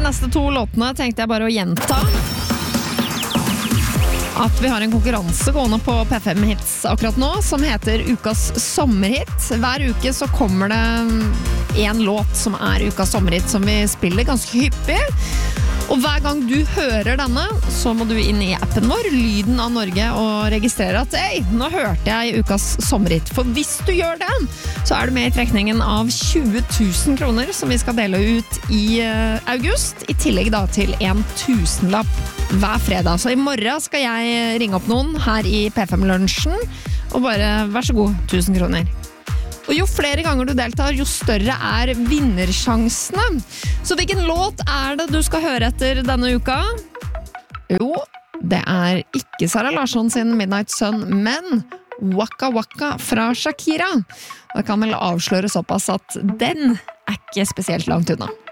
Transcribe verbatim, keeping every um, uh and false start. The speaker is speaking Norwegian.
neste to låtene tenkte jeg bare å gjenta at vi har en konkurranse gående på P fem Hits akkurat nå, som heter Ukas sommerhit. Hver uke så kommer det en låt som er Ukas sommerhit, som vi spiller ganske hyppig. Og hver gang du hører denne, så må du inn i appen vår, Lyden av Norge, og registrere at «Ei, nå hørte jeg Ukas sommerhit». For hvis du gjør det, så er du med i trekningen av tjue tusen kroner som vi skal dele ut i august, i tillegg da til en tusenlapp hver fredag. Så i morgen skal jeg ringe opp noen her i P fem-lunsjen, og bare, vær så god, tusen kroner. Og jo flere ganger du deltar, jo større er vinnersjansene. Så hvilken låt er det du skal høre etter denne uka? Jo, det er ikke Sara Larsson sin Midnight Sun, men Waka Waka fra Shakira. Og jeg kan vel avsløre såpass at den er ikke spesielt langt unna.